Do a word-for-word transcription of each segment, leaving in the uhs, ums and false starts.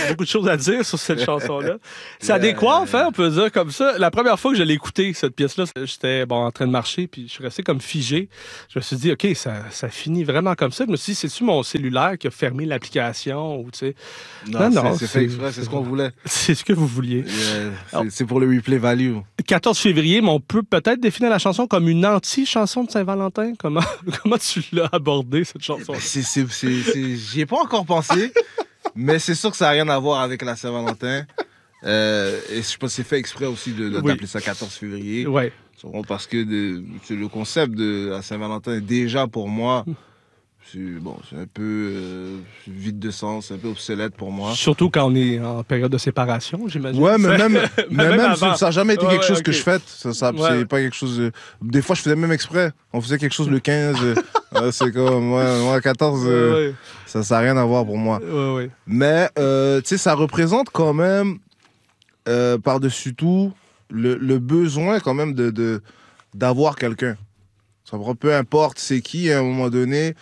beaucoup de choses à dire sur cette chanson-là. C'est adéquat, en fait, on peut dire comme ça. La première fois que je l'ai écoutée, cette pièce-là, j'étais bon, en train de marcher, puis je suis resté comme figé. Je me suis dit, OK, ça, ça finit vraiment comme ça. Je me suis dit, c'est-tu mon cellulaire qui a fermé l'application? Ou, tu sais... Non, non, non c'est fait exprès, c'est ce qu'on voulait. C'est ce que vous vouliez. Yeah, c'est pour le replay value. quatorze février, mais on peut peut-être définir la chanson comme une anti-chanson de Saint-Valentin. Comment, comment tu l'as abordé, cette chanson? C'est, c'est, c'est, c'est... J'y ai pas encore pensé, mais c'est sûr que ça n'a rien à voir avec la Saint-Valentin. Euh, et je pense que c'est fait exprès aussi de, de, oui. d'appeler ça quatorze février. Ouais. Parce que de, le concept de la Saint-Valentin, déjà pour moi, c'est, bon, c'est un peu euh, vide de sens, c'est un peu obsolète pour moi. Surtout quand on est en période de séparation, j'imagine. Ouais, mais même, mais même, même ça n'a jamais été ouais, quelque chose ouais, okay. que je fête. Ça, ça, ouais. C'est pas quelque chose. De... Des fois, je faisais même exprès. On faisait quelque chose le quinze. euh, c'est comme, ouais, moi, quatorze, euh, ouais, ouais. ça n'a rien à voir pour moi. Ouais, ouais. Mais, euh, tu sais, ça représente quand même, euh, par-dessus tout, le, le besoin quand même de, de, d'avoir quelqu'un. Ça, peu importe c'est qui, à un moment donné.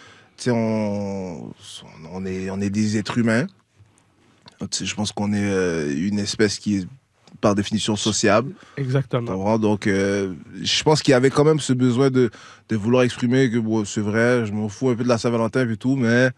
On, on, est, on est des êtres humains. T'sais, je pense qu'on est euh, une espèce qui est par définition sociable. Exactement. Donc, euh, je pense qu'il y avait quand même ce besoin de, de vouloir exprimer que bon, c'est vrai, je m'en fous un peu de la Saint-Valentin et tout, mais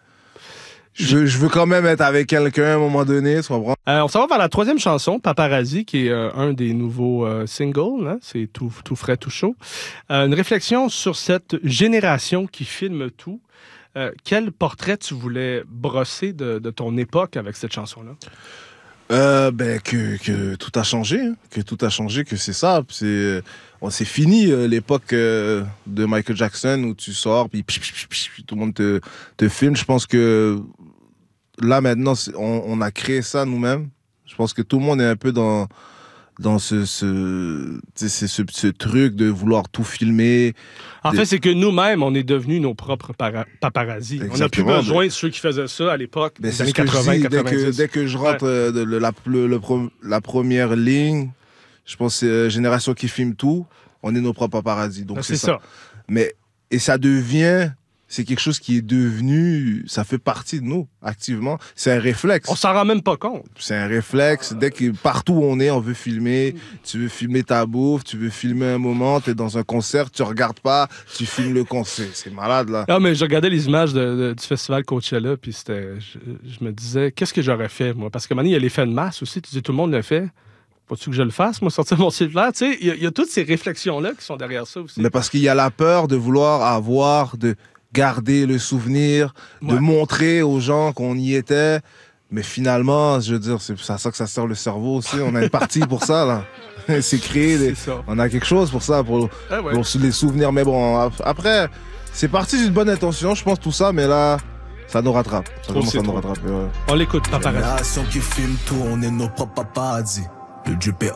je, je veux quand même être avec quelqu'un à un moment donné. Tu comprends? Euh, on s'en va vers la troisième chanson, Paparazzi, qui est euh, un des nouveaux euh, singles. Hein? C'est tout, tout frais, tout chaud. Euh, une réflexion sur cette génération qui filme tout. Euh, quel portrait tu voulais brosser de, de ton époque avec cette chanson-là? Euh, ben, que, que tout a changé, hein. que tout a changé, que c'est ça. C'est, on, c'est fini euh, l'époque euh, de Michael Jackson où tu sors, puis tout le monde te, te filme. Je pense que là, maintenant, on, on a créé ça nous-mêmes. Je pense que tout le monde est un peu dans... dans ce, ce, ce, ce, ce truc de vouloir tout filmer. En de... fait, c'est que nous-mêmes, on est devenus nos propres para- paparazzi. Exactement. On n'a plus besoin de ceux qui faisaient ça à l'époque, des années quatre-vingts, quatre-vingt-dix. Dès que, dès que je rentre ouais. euh, de, le, la, le, le, la première ligne, je pense que c'est euh, Génération qui filme tout, on est nos propres paparazzi. Donc ben, c'est, c'est ça. ça. Mais, et ça devient... C'est quelque chose qui est devenu... Ça fait partie de nous, activement. C'est un réflexe. On s'en rend même pas compte. C'est un réflexe. Dès que partout où on est, on veut filmer. Tu veux filmer ta bouffe, tu veux filmer un moment, tu es dans un concert, tu regardes pas, tu filmes le concert. C'est malade, là. Non, mais je regardais les images de, de, du festival Coachella, puis c'était... Je, je me disais, qu'est-ce que j'aurais fait, moi? Parce que maintenant, il y a l'effet de masse aussi. Tu dis, tout le monde le fait. Faut-tu que je le fasse, moi, sortir mon cellulaire? Tu sais, il y, y a toutes ces réflexions-là qui sont derrière ça aussi. Mais parce qu'il y a la peur de vouloir avoir... de garder le souvenir, ouais. de montrer aux gens qu'on y était. Mais finalement, je veux dire, c'est à ça que ça sert le cerveau aussi. On a une partie pour ça, là. C'est créé. Des... C'est on a quelque chose pour ça, pour, ah ouais. pour les souvenirs. Mais bon, après, c'est parti d'une bonne intention, je pense, tout ça. Mais là, ça nous rattrape. Ça commence à nous rattraper. Ouais. On l'écoute, Paparazzi. Génération qui filme tout, on est nos propres paparazzi. Le Dieu